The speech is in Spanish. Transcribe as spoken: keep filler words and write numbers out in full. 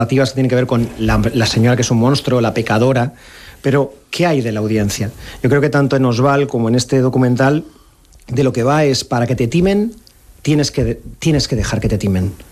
narrativas que tienen que ver con la, la señora que es un monstruo, la pecadora, pero ¿qué hay de la audiencia? Yo creo que tanto en Osval como en este documental, de lo que va es, para que te timen, tienes que, tienes que dejar que te timen.